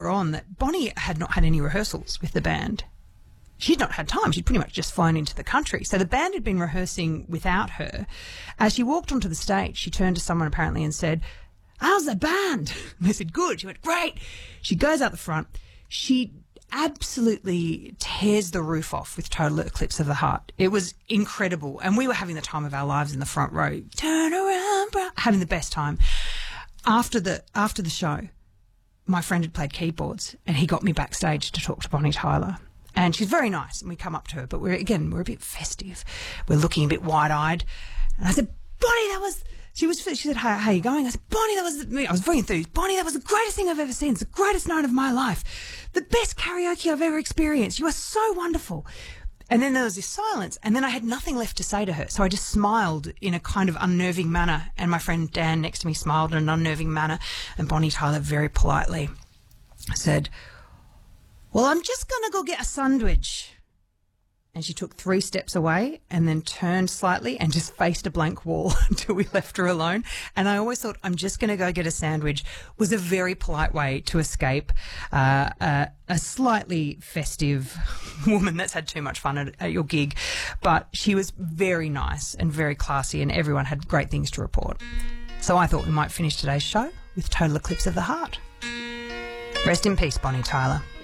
later on that Bonnie had not had any rehearsals with the band. She'd not had time. She'd pretty much just flown into the country. So the band had been rehearsing without her. As she walked onto the stage, she turned to someone apparently and said, "How's the band?" And they said, "Good." She went, "Great." She goes out the front. She absolutely tears the roof off with Total Eclipse of the Heart. It was incredible. And we were having the time of our lives in the front row. Turn around, bro. Having the best time. After the show, my friend had played keyboards and he got me backstage to talk to Bonnie Tyler. And she's very nice, and we come up to her, but we're a bit festive. We're looking a bit wide-eyed. And I said, "Bonnie, she said, how are you going?" I said, "Bonnie, I was very enthused. Bonnie, that was the greatest thing I've ever seen. It's the greatest night of my life. The best karaoke I've ever experienced. You are so wonderful." And then there was this silence, and then I had nothing left to say to her. So I just smiled in a kind of unnerving manner, and my friend Dan next to me smiled in an unnerving manner, and Bonnie Tyler very politely said, "Well, I'm just going to go get a sandwich." And she took 3 steps away and then turned slightly and just faced a blank wall until we left her alone. And I always thought, I'm just going to go get a sandwich was a very polite way to escape a slightly festive woman that's had too much fun at your gig. But she was very nice and very classy, and everyone had great things to report. So I thought we might finish today's show with Total Eclipse of the Heart. Rest in peace, Bonnie Tyler.